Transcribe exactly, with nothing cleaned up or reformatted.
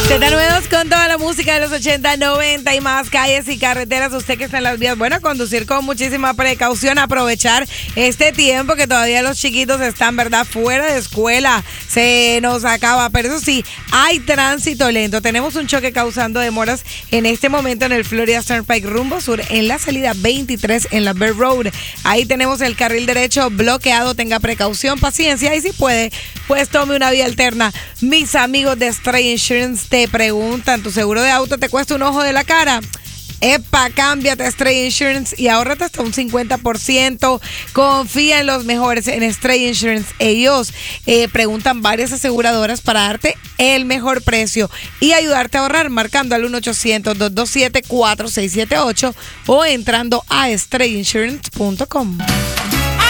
Z nuevos con toda la música de los ochenta, noventa y más calles y carreteras. Usted que está en las vías, bueno, conducir con muchísima precaución, aprovechar este tiempo que todavía los chiquitos están, ¿verdad?, fuera de escuela. Se nos acaba, pero eso sí, hay tránsito lento. Tenemos un choque causando demoras en este momento en el Florida Turnpike rumbo sur, en la salida veintitrés en la Bear Road. Ahí tenemos el carril derecho bloqueado. Tenga precaución, paciencia y si puede, pues tome una vía alterna. Mis amigos de Stray Insurance te preguntan, ¿tu seguro de auto te cuesta un ojo de la cara? Epa, cámbiate a Stray Insurance y ahórrate hasta un cincuenta por ciento. Confía en los mejores, en Stray Insurance. Ellos eh, preguntan varias aseguradoras para darte el mejor precio y ayudarte a ahorrar, marcando al uno ochocientos, dos dos siete, cuatro seis siete ocho o entrando a stray insurance punto com.